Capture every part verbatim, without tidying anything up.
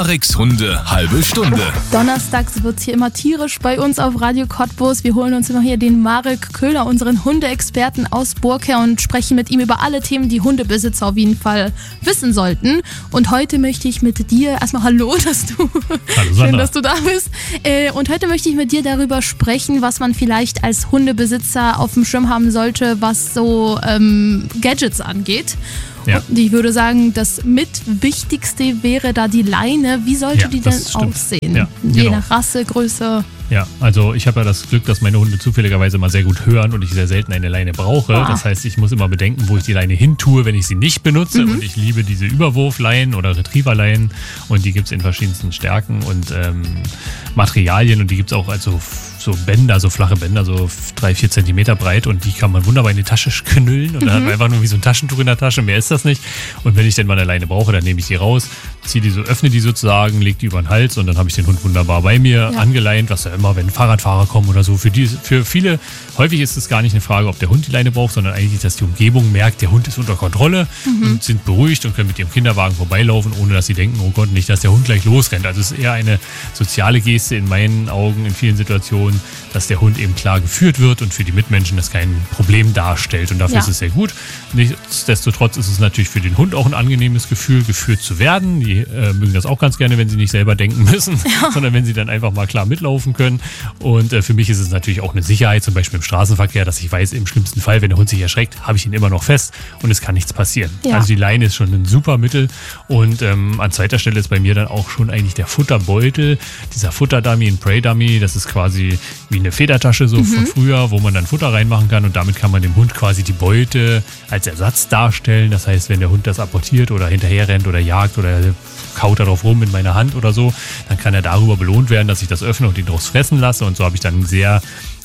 Mareks Hunde halbe Stunde. Donnerstags wird es hier immer tierisch bei uns auf Radio Cottbus. Wir holen uns immer hier den Marek Köhler, unseren Hundeexperten aus Burgherr, und sprechen mit ihm über alle Themen, die Hundebesitzer auf jeden Fall wissen sollten. Und heute möchte ich mit dir, erstmal hallo, dass du, hallo, schön, dass du da bist. Und heute möchte ich mit dir darüber sprechen, was man vielleicht als Hundebesitzer auf dem Schirm haben sollte, was so ähm, Gadgets angeht. Ja. Und ich würde sagen, das mitwichtigste wäre da die Leine. Wie sollte ja, die denn aussehen? Ja, Je genau. nach Rasse, Größe. Ja, also ich habe ja das Glück, dass meine Hunde zufälligerweise immer sehr gut hören und ich sehr selten eine Leine brauche. Ah. Das heißt, ich muss immer bedenken, wo ich die Leine hin tue, wenn ich sie nicht benutze. Mhm. Und ich liebe diese Überwurfleinen oder Retrieverleinen, und die gibt es in verschiedensten Stärken und ähm, Materialien, und die gibt es auch als so, so Bänder, so flache Bänder, so drei, vier Zentimeter breit, und die kann man wunderbar in die Tasche knüllen und mhm. dann hat man einfach nur wie so ein Taschentuch in der Tasche, mehr ist das nicht. Und wenn ich denn mal eine Leine brauche, dann nehme ich die raus, ziehe die so, öffne die sozusagen, lege die über den Hals und dann habe ich den Hund wunderbar bei mir ja. angeleint, was ja immer, wenn Fahrradfahrer kommen oder so, für die, für viele, häufig ist es gar nicht eine Frage, ob der Hund die Leine braucht, sondern eigentlich, dass die Umgebung merkt, der Hund ist unter Kontrolle mhm. und sind beruhigt und können mit ihrem Kinderwagen vorbeilaufen, ohne dass sie denken, oh Gott, nicht, dass der Hund gleich losrennt. Also es ist eher eine soziale Geste in meinen Augen in vielen Situationen, dass der Hund eben klar geführt wird und für die Mitmenschen das kein Problem darstellt, und dafür ja. ist es sehr gut. Nichtsdestotrotz ist es natürlich für den Hund auch ein angenehmes Gefühl, geführt zu werden. Die äh, mögen das auch ganz gerne, wenn sie nicht selber denken müssen, ja. sondern wenn sie dann einfach mal klar mitlaufen können. Und äh, für mich ist es natürlich auch eine Sicherheit, zum Beispiel im Straßenverkehr, dass ich weiß, im schlimmsten Fall, wenn der Hund sich erschreckt, habe ich ihn immer noch fest und es kann nichts passieren. Ja. Also die Leine ist schon ein super Mittel, und ähm, an zweiter Stelle ist bei mir dann auch schon eigentlich der Futterbeutel, dieser Futterdummy, ein Prey-Dummy, das ist quasi wie eine Federtasche so mhm. von früher, wo man dann Futter reinmachen kann, und damit kann man dem Hund quasi die Beute als Ersatz darstellen. Das heißt, wenn der Hund das apportiert oder hinterher rennt oder jagt oder kaut darauf rum in meiner Hand oder so, dann kann er darüber belohnt werden, dass ich das öffne und ihn draus fressen lasse, und so habe ich dann ein sehr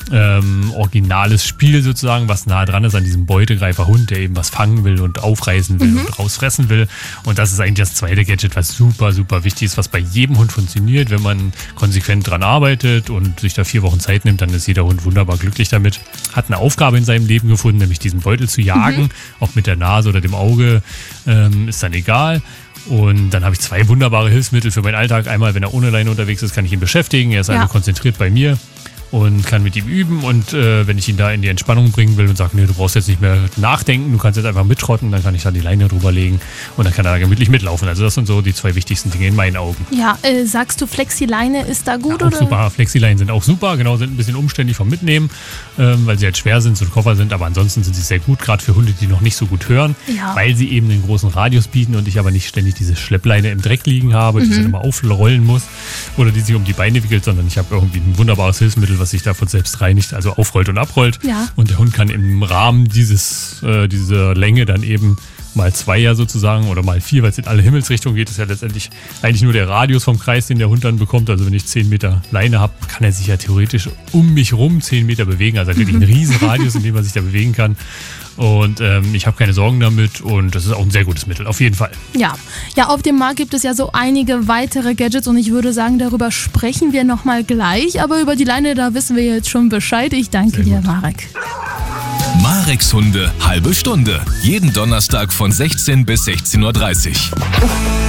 ähm, originales Spiel sozusagen, was nah dran ist an diesem Beutegreifer-Hund, der eben was fangen will und aufreißen will mhm. und rausfressen will. Und das ist eigentlich das zweite Gadget, was super, super wichtig ist, was bei jedem Hund funktioniert. Wenn man konsequent dran arbeitet und sich da vier Wochen Zeit nimmt, dann ist jeder Hund wunderbar glücklich damit. Hat eine Aufgabe in seinem Leben gefunden, nämlich diesen Beutel zu jagen, mhm. ob mit der Nase oder dem Auge, ähm, ist dann egal. Und dann habe ich zwei wunderbare Hilfsmittel für meinen Alltag. Einmal, wenn er ohne Leine unterwegs ist, kann ich ihn beschäftigen. Er ist ja. einfach konzentriert bei mir und kann mit ihm üben, und äh, wenn ich ihn da in die Entspannung bringen will und sage, nee, du brauchst jetzt nicht mehr nachdenken, du kannst jetzt einfach mittrotten, dann kann ich da die Leine drüber legen und dann kann er da gemütlich mitlaufen. Also das sind so die zwei wichtigsten Dinge in meinen Augen. Ja, äh, sagst du, Flexileine ist da gut? Ja, auch oder? Super, Flexileinen sind auch super, genau, sind ein bisschen umständlich vom Mitnehmen, ähm, weil sie halt schwer sind, so ein Koffer sind, aber ansonsten sind sie sehr gut, gerade für Hunde, die noch nicht so gut hören, ja. weil sie eben einen großen Radius bieten und ich aber nicht ständig diese Schleppleine im Dreck liegen habe, mhm. die sie immer aufrollen muss oder die sich um die Beine wickelt, sondern ich habe irgendwie ein wunderbares Hilfsmittel, was sich davon selbst reinigt, also aufrollt und abrollt. Ja. Und der Hund kann im Rahmen dieses, äh, dieser Länge dann eben mal zwei ja sozusagen oder mal vier, weil es in alle Himmelsrichtungen geht, ist ja letztendlich eigentlich nur der Radius vom Kreis, den der Hund dann bekommt. Also wenn ich zehn Meter Leine habe, kann er sich ja theoretisch um mich rum zehn Meter bewegen. Also wirklich ein riesen Radius, in dem er sich da bewegen kann. Und ähm, ich habe keine Sorgen damit, und das ist auch ein sehr gutes Mittel, auf jeden Fall. Ja, ja, auf dem Markt gibt es ja so einige weitere Gadgets, und ich würde sagen, darüber sprechen wir nochmal gleich. Aber über die Leine, da wissen wir jetzt schon Bescheid. Ich danke dir, Marek. Mareks Hunde halbe Stunde. Jeden Donnerstag von sechzehn bis sechzehn Uhr dreißig.